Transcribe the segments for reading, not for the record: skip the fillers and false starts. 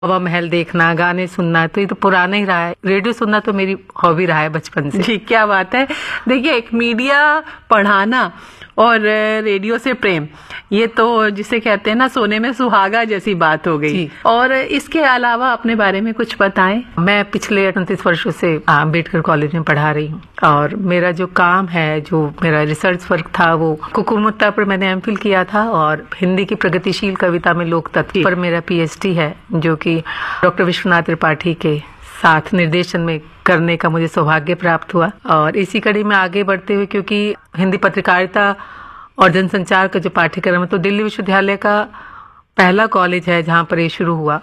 हवा महल देखना, गाने सुनना, तो ये तो पुराना ही रहा है। रेडियो सुनना तो मेरी हॉबी रहा है बचपन से। जी, क्या बात है। देखिए, एक मीडिया पढ़ाना और रेडियो से प्रेम, ये तो जिसे कहते हैं ना, सोने में सुहागा जैसी बात हो गई। और इसके अलावा अपने बारे में कुछ बताएं। मैं पिछले 29 वर्षों से अम्बेडकर कॉलेज में पढ़ा रही हूँ और मेरा जो काम है, जो मेरा रिसर्च वर्क था, वो कुकुरमुत्ता पर मैंने एमफिल किया था और हिंदी की प्रगतिशील कविता में लोक तत्व पर मेरा पीएचडी है, जो कि डॉक्टर विश्वनाथ त्रिपाठी के साथ निर्देशन में करने का मुझे सौभाग्य प्राप्त हुआ। और इसी कड़ी में आगे बढ़ते हुए, क्योंकि हिंदी पत्रकारिता और जनसंचार का जो पाठ्यक्रम है, तो दिल्ली विश्वविद्यालय का पहला कॉलेज है जहां पर ये शुरू हुआ।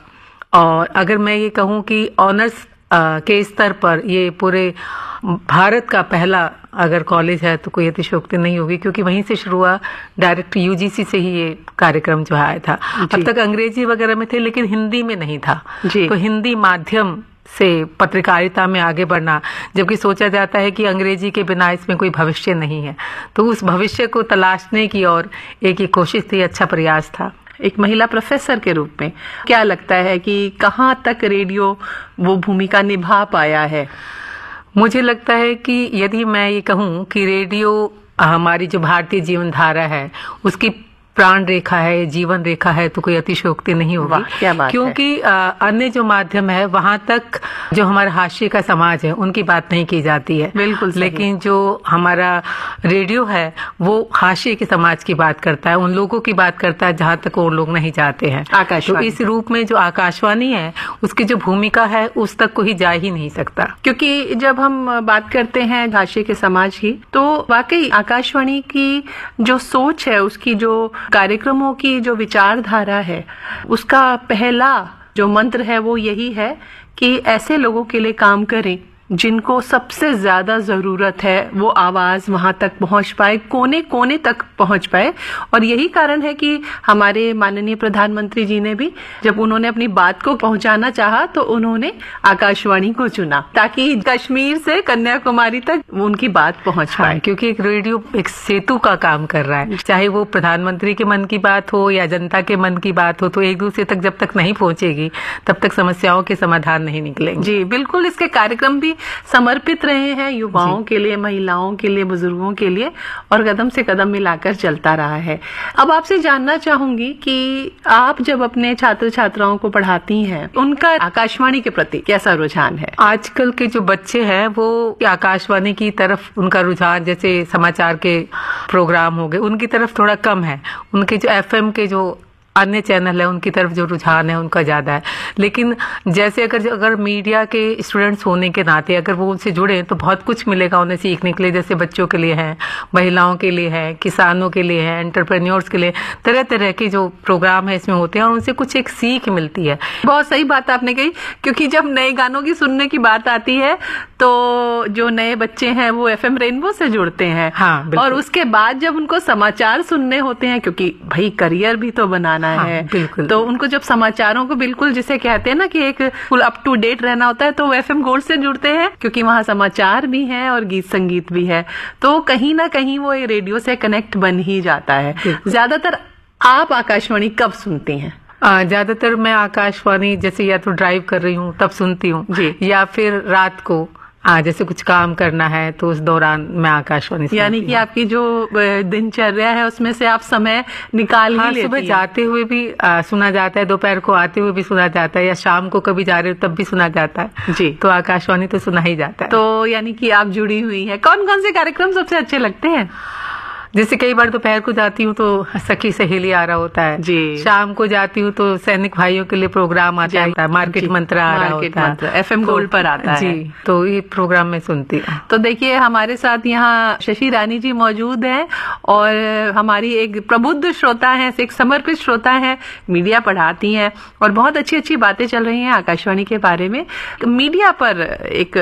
और अगर मैं ये कहूं कि ऑनर्स के स्तर पर ये पूरे भारत का पहला अगर कॉलेज है तो कोई अतिशयोक्ति नहीं होगी, क्योंकि वहीं से शुरू हुआ। डायरेक्ट यूजीसी से ही ये कार्यक्रम जो आया था। अब तक अंग्रेजी वगैरह में थे लेकिन हिंदी में नहीं था। तो हिंदी माध्यम से पत्रकारिता में आगे बढ़ना, जबकि सोचा जाता है कि अंग्रेजी के बिना इसमें कोई भविष्य नहीं है, तो उस भविष्य को तलाशने की और एक ये कोशिश थी, अच्छा प्रयास था। एक महिला प्रोफेसर के रूप में क्या लगता है कि कहाँ तक रेडियो वो भूमिका निभा पाया है? मुझे लगता है कि यदि मैं ये कहूँ कि रेडियो हमारी जो भारतीय जीवन धारा है उसकी प्राण रेखा है, जीवन रेखा है, तो कोई अतिशयोक्ति नहीं होगी। क्या बात क्योंकि अन्य जो माध्यम है वहां तक जो हमारा हाशिए का समाज है उनकी बात नहीं की जाती है। बिल्कुल। लेकिन जो हमारा रेडियो है वो हाशिए के समाज की बात करता है, उन लोगों की बात करता है जहां तक वो लोग नहीं जाते हैं। तो इस रूप में जो आकाशवाणी है उसकी जो भूमिका है उस तक कोई जा ही नहीं सकता। क्योंकि जब हम बात करते हैं हाशिए के समाज की, तो वाकई आकाशवाणी की जो सोच है, उसकी जो कार्यक्रमों की जो विचारधारा है, उसका पहला जो मंत्र है वो यही है कि ऐसे लोगों के लिए काम करें जिनको सबसे ज्यादा जरूरत है, वो आवाज वहां तक पहुंच पाए, कोने कोने तक पहुंच पाए। और यही कारण है कि हमारे माननीय प्रधानमंत्री जी ने भी, जब उन्होंने अपनी बात को पहुंचाना चाहा, तो उन्होंने आकाशवाणी को चुना, ताकि कश्मीर से कन्याकुमारी तक उनकी बात पहुंच पाए। क्योंकि एक रेडियो एक सेतु का काम कर रहा है, चाहे वो प्रधानमंत्री के मन की बात हो या जनता के मन की बात हो, तो एक दूसरे तक जब तक नहीं पहुंचेगी तब तक समस्याओं के समाधान नहीं निकलेंगे। जी बिल्कुल। इसके कार्यक्रम भी समर्पित रहे हैं युवाओं के लिए, महिलाओं के लिए, बुजुर्गों के लिए, और कदम से कदम मिलाकर चलता रहा है। अब आपसे जानना चाहूंगी कि आप जब अपने छात्र छात्राओं को पढ़ाती हैं, उनका आकाशवाणी के प्रति कैसा रुझान है? आजकल के जो बच्चे हैं वो आकाशवाणी की तरफ उनका रुझान, जैसे समाचार के प्रोग्राम हो गए, उनकी तरफ थोड़ा कम है। उनके जो एफएम के जो अन्य चैनल है उनकी तरफ जो रुझान है उनका ज्यादा है। लेकिन जैसे अगर मीडिया के स्टूडेंट्स होने के नाते अगर वो उनसे जुड़े तो बहुत कुछ मिलेगा उन्हें सीखने के लिए। जैसे बच्चों के लिए है, महिलाओं के लिए है, किसानों के लिए है, एंटरप्रेन्योर्स के लिए, तरह तरह के जो प्रोग्राम है इसमें होते हैं और उनसे कुछ एक सीख मिलती है। बहुत सही बात आपने कही, क्योंकि जब नए गानों की सुनने की बात आती है तो जो नए बच्चे हैं वो एफएम रेनबो से जुड़ते हैं। हाँ, और उसके बाद जब उनको समाचार सुनने होते हैं, क्योंकि भाई करियर भी तो बनाना है, बिल्कुल। तो उनको जब समाचारों को बिल्कुल जिसे कहते हैं ना कि एक फुल अप टू डेट रहना होता है, तो वो एफएम गोल्ड से जुड़ते हैं, क्योंकि वहां समाचार भी है और गीत संगीत भी है। तो कहीं ना कहीं वो रेडियो से कनेक्ट बन ही जाता है। ज्यादातर आप आकाशवाणी कब सुनती हैं? ज्यादातर मैं आकाशवाणी जैसे या तो ड्राइव कर रही हूँ तब सुनती हूँ, या फिर रात को जैसे कुछ काम करना है तो उस दौरान मैं आकाशवाणी सुनती हूँ। यानी कि आपकी जो दिनचर्या है उसमें से आप समय निकाल ही लेती हैं। सुबह जाते हुए भी सुना जाता है, दोपहर को आते हुए भी सुना जाता है, या शाम को कभी जा रहे हो तब भी सुना जाता है। जी, तो आकाशवाणी तो सुना ही जाता है। तो यानी कि आप जुड़ी हुई हैं। कौन कौन से कार्यक्रम सबसे अच्छे लगते हैं? जैसे कई बार दोपहर को जाती हूँ तो सखी सहेली आ रहा होता है जी। शाम को जाती हूँ तो सैनिक भाइयों के लिए प्रोग्राम आता है, मार्केट मंत्र आ रहा होता है, एफएम गोल्ड पर आता है जी। तो ये प्रोग्राम में सुनती हूँ। तो देखिए, हमारे साथ यहाँ शशि रानी जी मौजूद हैं और हमारी एक प्रबुद्ध श्रोता है, एक समर्पित श्रोता है, मीडिया पढ़ाती हैं और बहुत अच्छी अच्छी बातें चल रही हैं आकाशवाणी के बारे में। मीडिया पर एक